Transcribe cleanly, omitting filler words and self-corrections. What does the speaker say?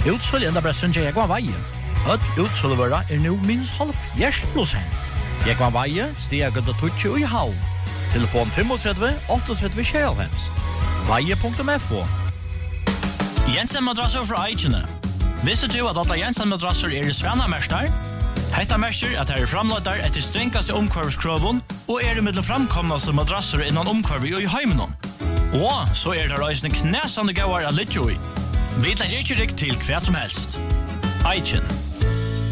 Utsåld enda brässen till Jekvann Veie. Utsåldvöra nu minst 50%. Jekvann Veie, Stiagöld og Tutsjo i Havn. Telefon 35 38 25. Veie.fo. Jensen madrasser fra Eikene. Visste du at alle Jensen madrasser i Svanamerstar? Hetta merker at her framløyder etter strengkaste omkvarvskroven og i middel framkomnaste madrasser innan omkvarv i heimenon. Og så det reisende knæsande gauar av Lidjoi. Vi legger ikke riktig til hva som helst. Eiken.